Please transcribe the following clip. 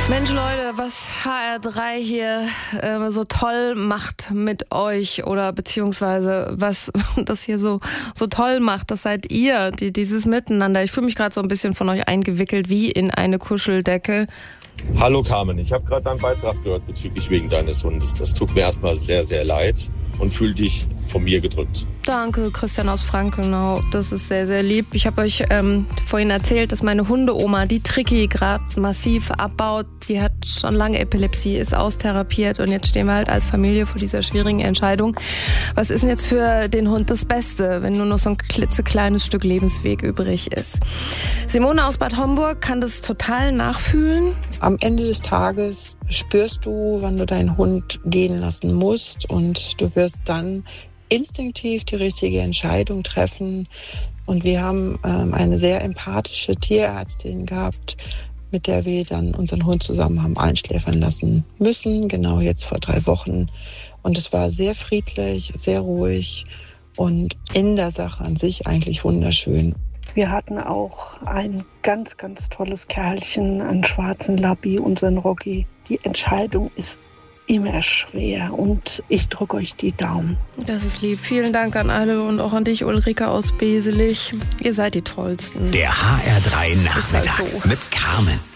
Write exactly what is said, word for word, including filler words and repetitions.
Mensch Leute, was H R drei hier äh, so toll macht mit euch oder beziehungsweise was das hier so so toll macht, das seid ihr, die, dieses Miteinander. Ich fühle mich gerade so ein bisschen von euch eingewickelt wie in eine Kuscheldecke. Hallo Carmen, ich habe gerade deinen Beitrag gehört bezüglich wegen deines Hundes. Das tut mir erstmal sehr, sehr leid und fühl dich von mir gedrückt. Danke, Christian aus Frankenau. Das ist sehr, sehr lieb. Ich habe euch ähm, vorhin erzählt, dass meine Hundeoma, die Tricky, gerade massiv abbaut. Die hat schon lange Epilepsie, ist austherapiert und jetzt stehen wir halt als Familie vor dieser schwierigen Entscheidung. Was ist denn jetzt für den Hund das Beste, wenn nur noch so ein klitzekleines Stück Lebensweg übrig ist? Simone aus Bad Homburg kann das total nachfühlen. Am Ende des Tages spürst du, wann du deinen Hund gehen lassen musst und du wirst dann instinktiv die richtige Entscheidung treffen. Und wir haben ähm, eine sehr empathische Tierärztin gehabt, mit der wir dann unseren Hund zusammen haben einschläfern lassen müssen, genau jetzt vor drei Wochen. Und es war sehr friedlich, sehr ruhig und in der Sache an sich eigentlich wunderschön. Wir hatten auch ein ganz, ganz tolles Kerlchen, einen schwarzen Labby, unseren Rocky. Die Entscheidung ist immer schwer und ich drücke euch die Daumen. Das ist lieb. Vielen Dank an alle und auch an dich, Ulrike aus Beselich. Ihr seid die Tollsten. Der H R drei Nachmittag halt so. mit Carmen.